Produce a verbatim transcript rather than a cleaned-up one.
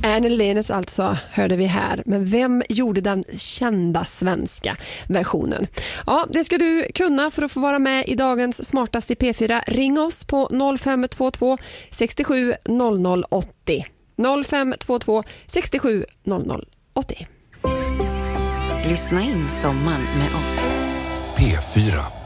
Annie Lennox alltså hörde vi här. Men vem gjorde den kända svenska versionen? Ja, det ska du kunna för att få vara med i dagens smartaste i P fyra. Ring oss på noll fem två två sex sju noll noll åtta noll. noll fem två två sex sju noll noll åtta. Lyssna in sommaren med oss. P fyra.